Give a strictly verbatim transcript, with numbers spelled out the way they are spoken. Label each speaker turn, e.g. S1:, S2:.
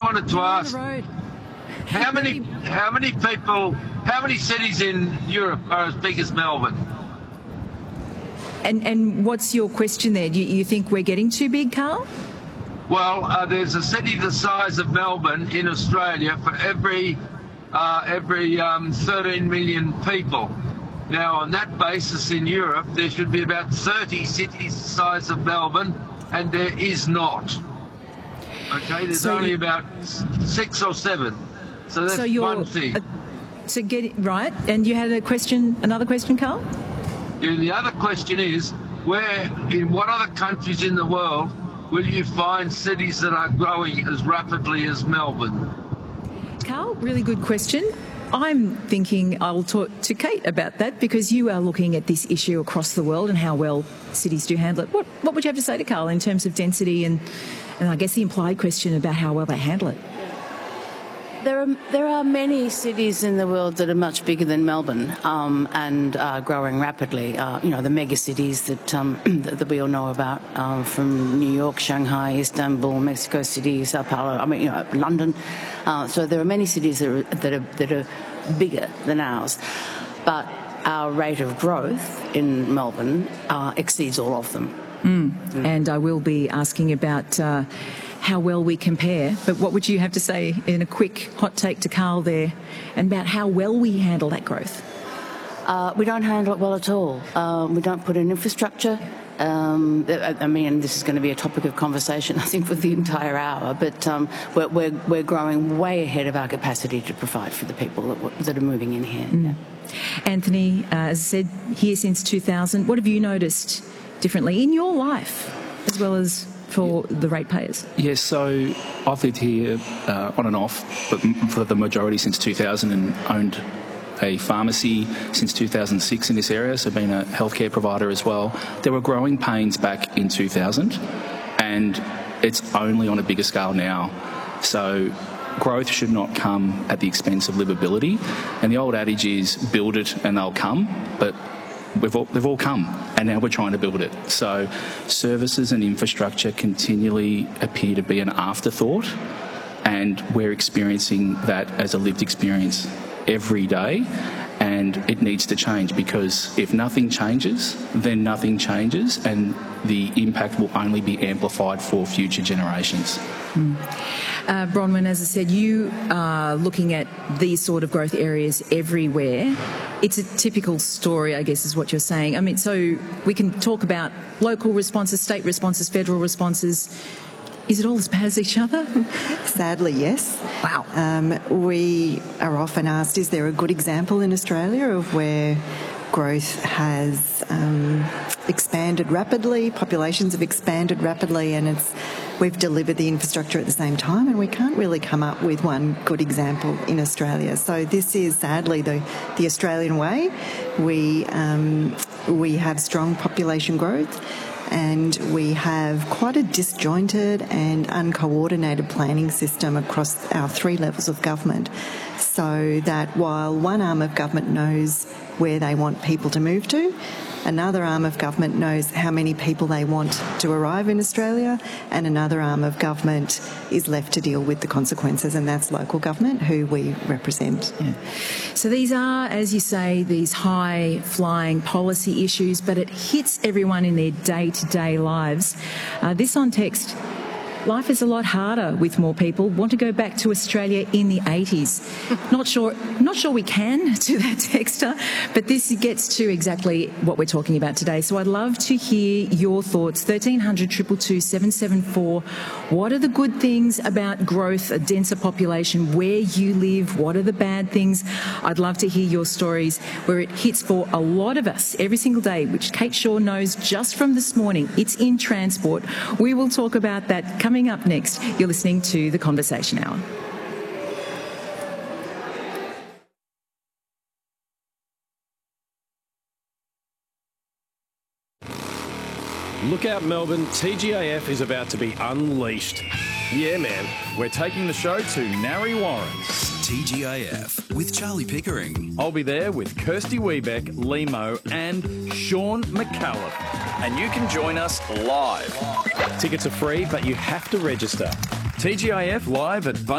S1: wanted to ask, how many how many people, how many cities in Europe are as big as Melbourne?
S2: And and what's your question there? Do you, you think we're getting too big, Carl?
S1: Well, uh, there's a city the size of Melbourne in Australia for every uh, every um, thirteen million people. Now, on that basis in Europe, there should be about thirty cities the size of Melbourne, and there is not. Okay, there's
S2: so
S1: only
S2: you,
S1: about six or seven. So that's
S2: so you're,
S1: one thing.
S2: Uh, so get it right. And you had a question, another question, Carl?
S1: And the other question is, where, in what other countries in the world will you find cities that are growing as rapidly as Melbourne?
S2: Carl, really good question. I'm thinking I'll talk to Kate about that because you are looking at this issue across the world and how well cities do handle it. What, what would you have to say to Carl in terms of density and, and I guess the implied question about how well they handle it?
S3: There are there are many cities in the world that are much bigger than Melbourne um, and are growing rapidly. Uh, you know, the mega cities that, um, that that we all know about, um, from New York, Shanghai, Istanbul, Mexico City, Sao Paulo. I mean, you know, London. Uh, so there are many cities that are, that are that are bigger than ours, but our rate of growth in Melbourne uh, exceeds all of them.
S2: Mm. Mm. And I will be asking about Uh, how well we compare, but what would you have to say in a quick hot take to Carl there and about how well we handle that growth?
S3: Uh, we don't handle it well at all. Um, we don't put in infrastructure. Um, I mean, this is going to be a topic of conversation, I think, for the entire hour, but um, we're, we're, we're growing way ahead of our capacity to provide for the people that, that are moving in here.
S2: Mm. Yeah. Anthony, uh, as I said, here since two thousand, what have you noticed differently in your life as well as for the ratepayers?
S4: Yes, so I've lived here uh, on and off, but for the majority since two thousand, and owned a pharmacy since two thousand six in this area, so been a healthcare provider as well. There were growing pains back in two thousand, and it's only on a bigger scale now. So growth should not come at the expense of livability, and the old adage is build it and they'll come, but We've all, they've all come, and now we're trying to build it. So services and infrastructure continually appear to be an afterthought, and we're experiencing that as a lived experience every day, and it needs to change, because if nothing changes, then nothing changes, and the impact will only be amplified for future generations.
S2: Mm. Uh, Bronwyn, as I said, you are looking at these sort of growth areas everywhere. It's a typical story, I guess, is what you're saying. I mean, so we can talk about local responses, state responses, federal responses. Is it all as bad as each other?
S5: Sadly, yes.
S2: Wow.
S5: Um, we are often asked, is there a good example in Australia of where growth has um, expanded rapidly, populations have expanded rapidly, and it's we've delivered the infrastructure at the same time, and we can't really come up with one good example in Australia. So this is sadly the, the Australian way. We, um, we have strong population growth, and we have quite a disjointed and uncoordinated planning system across our three levels of government, so that while one arm of government knows where they want people to move to, another arm of government knows how many people they want to arrive in Australia, and another arm of government is left to deal with the consequences, and that's local government, who we represent.
S2: Yeah. So these are, as you say, these high-flying policy issues, but it hits everyone in their day-to-day lives. Uh, this on text: life is a lot harder with more people. Want to go back to Australia in the eighties. Not sure, not sure we can, to that texter, but this gets to exactly what we're talking about today. So I'd love to hear your thoughts. thirteen hundred, two two two, seven seven four. What are the good things about growth, a denser population, where you live? What are the bad things? I'd love to hear your stories where it hits for a lot of us every single day, which Kate Shaw knows just from this morning. It's in transport. We will talk about that coming up next. You're listening to The Conversation Hour.
S6: Look out, Melbourne. T G A F is about to be unleashed. Yeah, man. We're taking the show to Narre Warrens.
S7: T G A F with Charlie Pickering.
S6: I'll be there with Kirsty Wiebeck, Limo and Sean McCallum. And you can join us live. Tickets are free, but you have to register. T G A F live at Bun